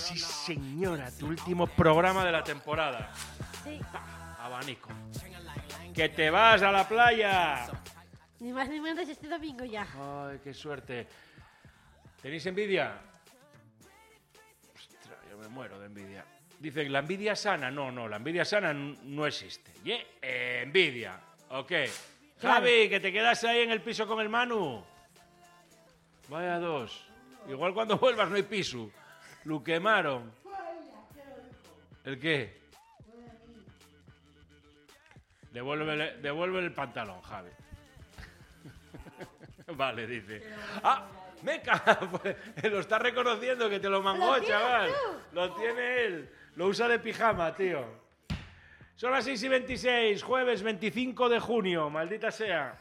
Sí, señora, tu último programa de la temporada. Sí. Abanico. ¡Que te vas a la playa! Ni más ni menos este domingo ya. Ay, qué suerte. ¿Tenéis envidia? Ostras, yo me muero de envidia. Dicen, ¿la envidia sana? No, la envidia sana no existe. Envidia. Ok. Claro. Javi, que te quedas ahí en el piso con el Manu. Vaya dos. Igual cuando vuelvas no hay piso. Lo quemaron. ¿El qué? Devuelve el pantalón, Javi. Vale, dice. ¡Ah! ¡Meca! Pues, lo está reconociendo que te lo mangó, ¿Lo tienes chaval. tú? Lo tiene él. Lo usa de pijama, tío. Son las 6:26, jueves 25 de junio. Maldita sea.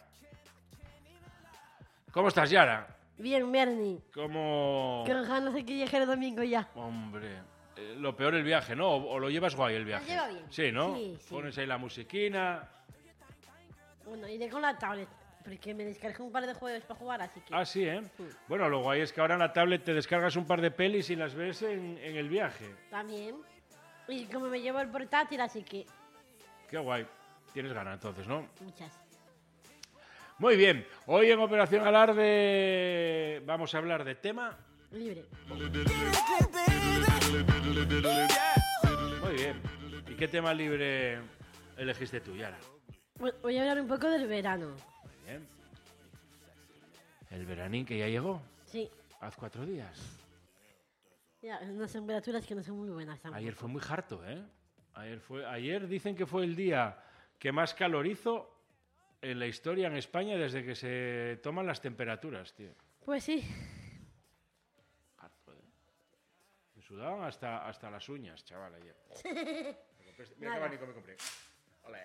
¿Cómo estás, Yara? Bien, Bernie. ¿Cómo...? Con ganas de que llegue el domingo ya. Hombre, lo peor el viaje, ¿no? ¿O lo llevas guay el viaje? Lo lleva bien. Sí, ¿no? Sí. Pones ahí la musiquina. Bueno, iré con la tablet, porque me descargué un par de juegos para jugar, así que... Ah, sí, ¿eh? Sí. Bueno, lo guay es que ahora en la tablet te descargas un par de pelis y las ves en el viaje. También. Y como me llevo el portátil, así que... Qué guay. Tienes ganas entonces, ¿no? Muchas. Muy bien. Hoy en Operación Alarde vamos a hablar de tema... Libre. Muy bien. ¿Y qué tema libre elegiste tú, Yara? Bueno, voy a hablar un poco del verano. Muy bien. El veranín que ya llegó. Sí. Hace 4 días. Ya, unas temperaturas que no son muy buenas tampoco. Ayer fue muy harto, ¿eh? Ayer dicen que fue el día que más calor hizo en la historia en España desde que se toman las temperaturas, tío. Pues sí. Harto, ¿eh? Me sudaban hasta las uñas, chaval, ayer. Mira qué Nada. abanico me compré. Olé.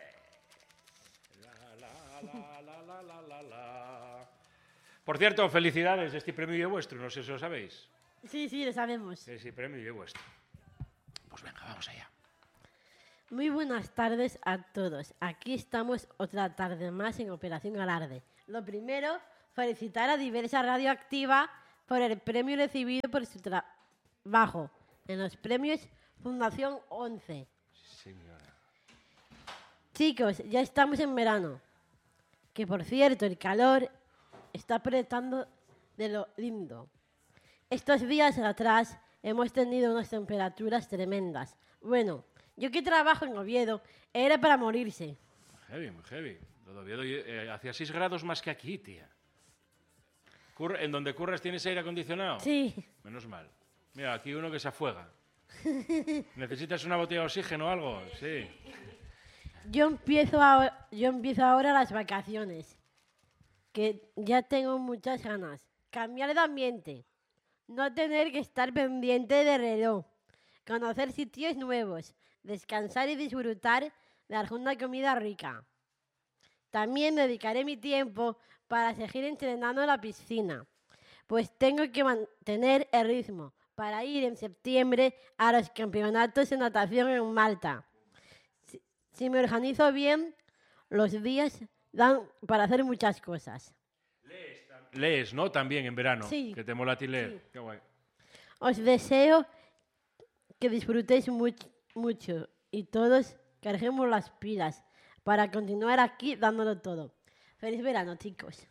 La. Por cierto, felicidades, este premio es vuestro, no sé si lo sabéis. Sí, lo sabemos. Este premio es vuestro. Pues venga, vamos allá. Muy buenas tardes a todos. Aquí estamos otra tarde más en Operación Alarde. Lo primero, felicitar a Diversa Radioactiva por el premio recibido por su trabajo en los premios Fundación 11. Señora. Chicos, ya estamos en verano. Que por cierto, el calor está apretando de lo lindo. Estos días atrás hemos tenido unas temperaturas tremendas. Bueno, yo que trabajo en Oviedo, era para morirse. Muy heavy. Lo de Oviedo hacía 6 grados más que aquí, tía. ¿En donde curras tienes aire acondicionado? Sí, Menos mal. Mira, aquí uno que se afuega. ¿Necesitas una botella de oxígeno o algo? Sí. yo empiezo ahora las vacaciones, que ya tengo muchas ganas. Cambiar de ambiente, no tener que estar pendiente de reloj, conocer sitios nuevos, descansar y disfrutar de alguna comida rica. También dedicaré mi tiempo para seguir entrenando en la piscina, pues tengo que mantener el ritmo para ir en septiembre a los campeonatos de natación en Malta. Si me organizo bien, los días dan para hacer muchas cosas. Lees, ¿no? También en verano. Sí. Que te mola a ti leer. Sí. Qué guay. Os deseo que disfrutéis mucho y todos carguemos las pilas para continuar aquí dándolo todo. Feliz verano, chicos.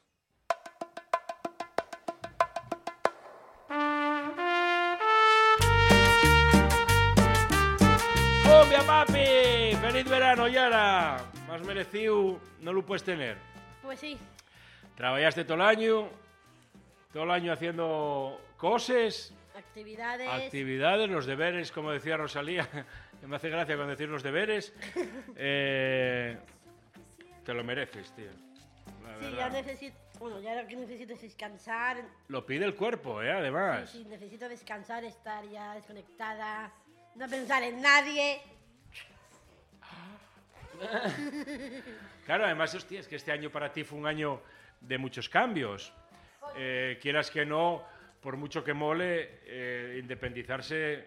¡Cumbia, papi! ¡Feliz verano, Yara! Más merecido no lo puedes tener. Pues sí. Trabajaste todo el año haciendo cosas, actividades, los deberes, como decía Rosalía, que me hace gracia cuando decir los deberes. Te lo mereces, tío. La Sí, verdad. ya lo que necesito es descansar. Lo pide el cuerpo, además. Sí, necesito descansar, estar ya desconectada, no pensar en nadie. Claro, además, hostia, es que este año para ti fue un año de muchos cambios. Quieras que no, por mucho que mole, independizarse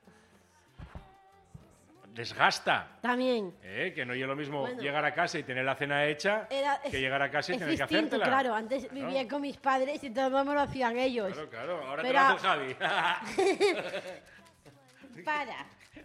desgasta. También. Que no es lo mismo Bueno. llegar a casa y tener la cena hecha que llegar a casa y es tener que distinto, hacértela. claro. Antes vivía con mis padres y todo me lo hacían ellos. Claro, ahora Pero- te lo hace el Javi. Para.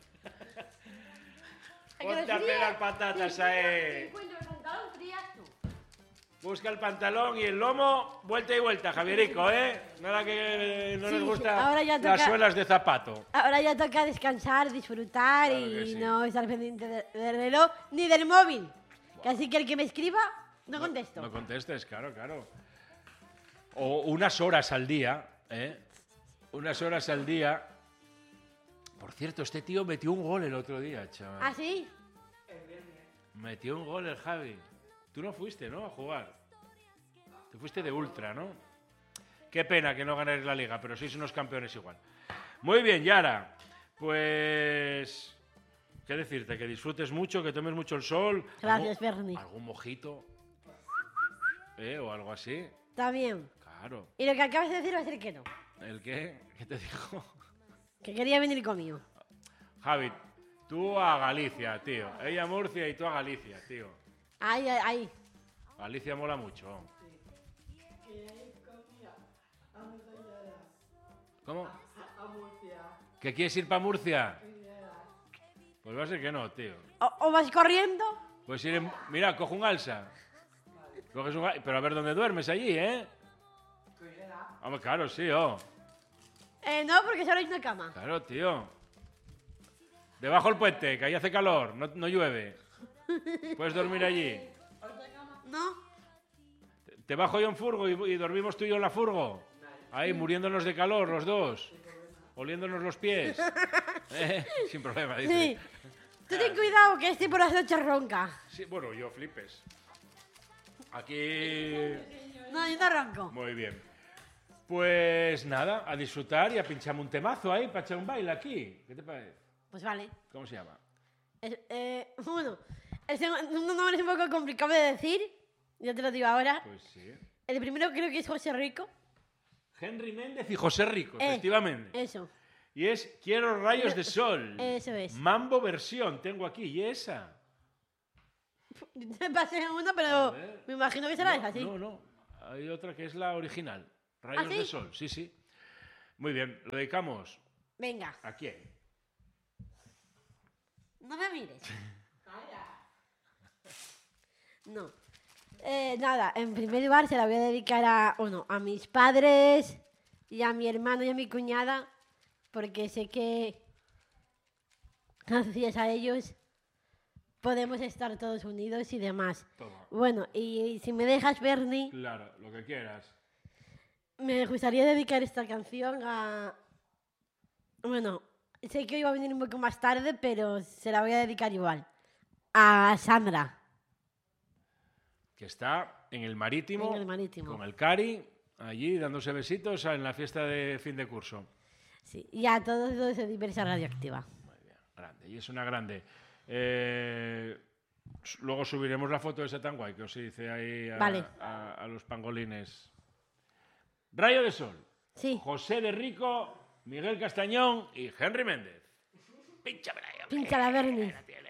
Ponte a pegar patatas ahí. Encuentro el pantalón, frías tú. Busca el pantalón y el lomo, vuelta y vuelta, Javierico, ¿eh? Nada que no les gusta ahora ya las toca- suelas de zapato. Ahora ya toca descansar, disfrutar Claro que y sí. no estar pendiente del reloj ni del móvil. Que así que el que me escriba, no contesto. No contestes, claro, claro. O unas horas al día, ¿eh? Unas horas al día. Por cierto, este tío metió un gol el otro día, chaval. ¿Ah, sí? Metió un gol el Javi. Tú no fuiste, ¿no? A jugar. Tú fuiste de ultra, ¿no? Qué pena que no ganéis la liga, pero sois unos campeones igual. Muy bien, Yara. Pues... ¿Qué decirte? Que disfrutes mucho, que tomes mucho el sol. Gracias, Bernie. ¿Algún mojito? O algo así. Está bien. Claro. Y lo que acabas de decir va a ser que no. ¿El qué? ¿Qué te dijo? Que quería venir conmigo. Javi, tú a Galicia, tío. Ella a Murcia y tú a Galicia, tío. Ahí, ahí, ahí. Galicia mola mucho. ¿Cómo? ¿Que quieres ir para Murcia? Pues va a ser que no, tío. O vas corriendo. Pues ir mira, coge un alza. Coges un pero a ver dónde duermes allí, ¿eh? Hombre, claro, sí, oh. No, porque solo hay una cama. Claro, tío. Debajo del puente, que ahí hace calor, no llueve. Puedes dormir allí. ¿No? Te bajo yo en furgo y dormimos tú y yo en la furgo. Ahí, muriéndonos de calor los dos. Oliéndonos los pies. Sin problema, dice. Sí. Tú ten cuidado que este por las noches ronca. Sí, bueno, yo flipes. Aquí... No, yo no ronco. Muy bien. Pues nada, a disfrutar y a pincharme un temazo ahí para echar un baile aquí. ¿Qué te parece? Pues vale. ¿Cómo se llama? Bueno, el segundo nombre es un poco complicado de decir. Yo te lo digo ahora. Pues sí. El primero creo que es José Rico. Henry Méndez y José Rico, efectivamente. Eso. Y es Quiero rayos de sol. Eso es. Mambo versión, tengo aquí. ¿Y esa? Te pasé uno, pero ver. me imagino que será esa, sí. No. Hay otra que es la original. Rayos ¿Ah, sí? de sol, sí. Muy bien, lo dedicamos. Venga, ¿A quién? no me mires. No. Nada, en primer lugar se la voy a dedicar a mis padres y a mi hermano y a mi cuñada, porque sé que gracias a ellos podemos estar todos unidos y demás. Toma. Bueno, y si me dejas, Bernie, Claro, lo que quieras. me gustaría dedicar esta canción a... Bueno, sé que hoy va a venir un poco más tarde, pero se la voy a dedicar igual. A Sandra. Que está en el Marítimo. En el Marítimo. Con el Cari, allí dándose besitos en la fiesta de fin de curso. Sí, y a todos los de Diversa Radioactiva. Muy bien, grande. Y es una grande. Luego subiremos la foto de ese tan guay que os hice ahí Vale. a los pangolines. Rayo de Sol. Sí, José de Rico, Miguel Castañón y Henry Méndez. Pínchame la pincha la Bernie. tiene